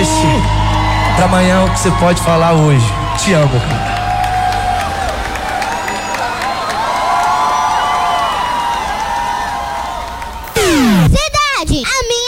deixe pra amanhã o que você pode falar hoje. Te amo, cara. Cidade, a minha